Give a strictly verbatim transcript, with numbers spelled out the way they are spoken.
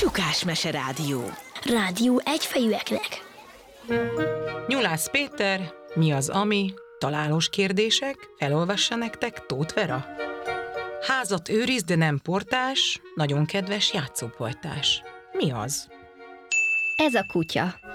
Anyukás Meserádió. Rádió egyfejűeknek. Nyulász Péter, mi az ami? Találós kérdések, felolvassa nektek Tóth Vera. Házat őriz, de nem portás, nagyon kedves játszópajtás. Mi az? Ez a kutya.